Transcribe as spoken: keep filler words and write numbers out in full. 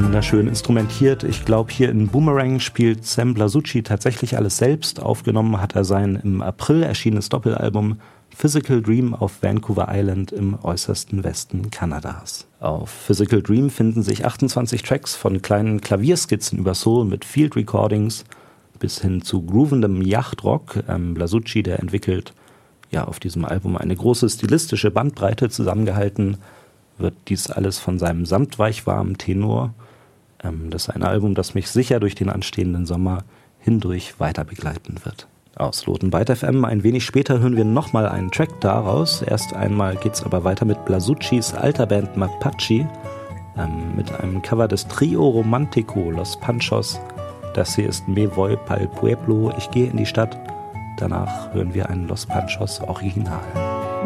wunderschön instrumentiert. Ich glaube, hier in Boomerang spielt Sam Blasucci tatsächlich alles selbst. Aufgenommen hat er sein im April erschienenes Doppelalbum Physical Dream auf Vancouver Island im äußersten Westen Kanadas. Auf Physical Dream finden sich achtundzwanzig Tracks von kleinen Klavierskizzen über Soul mit Field Recordings bis hin zu groovendem Yachtrock. Ähm, Blasucci, der entwickelt ja auf diesem Album eine große stilistische Bandbreite, zusammengehalten wird dies alles von seinem samtweichwarmen Tenor. Ähm, das ist ein Album, das mich sicher durch den anstehenden Sommer hindurch weiter begleiten wird. Aus Lotenbyte F M ein wenig später hören wir nochmal einen Track daraus. Erst einmal geht's aber weiter mit Blasuccis alter Band Mapache ähm, mit einem Cover des Trio Romantico Los Panchos. Das hier ist Me Voy Pa'l Pueblo, ich gehe in die Stadt. Danach hören wir ein Los Panchos Original.